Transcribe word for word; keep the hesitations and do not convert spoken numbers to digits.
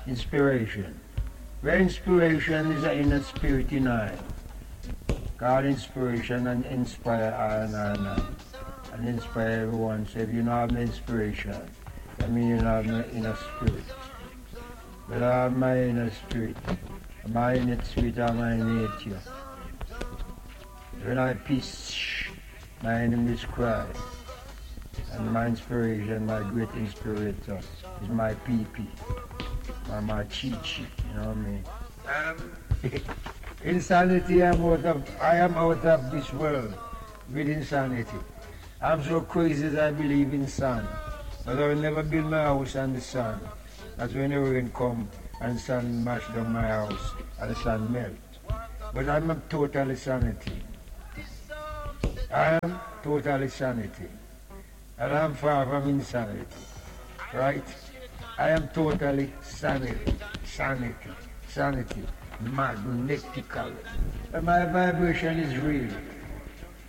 Inspiration. Where inspiration is an inner spirit in I. God inspiration and inspire I and I and I. And inspire everyone. So if you don't have no inspiration, that means you don't have no inner spirit. But I have my inner spirit. My inner spirit are my nature. When I peace, my enemies cry. And my inspiration, my great inspirator, is my P P. Or my Chi Chi, you know what I mean? Um, insanity, I'm out of, I am out of this world with insanity. I'm so crazy that I believe in sun. But I will never build my house on the sun. That's when the rain come and sun mash down my house and the sun melt. But I'm totally sanity. I am totally sanity. And I'm far from insanity. Right? I am totally sanity. Sanity. Sanity. Magnetically. And my vibration is real.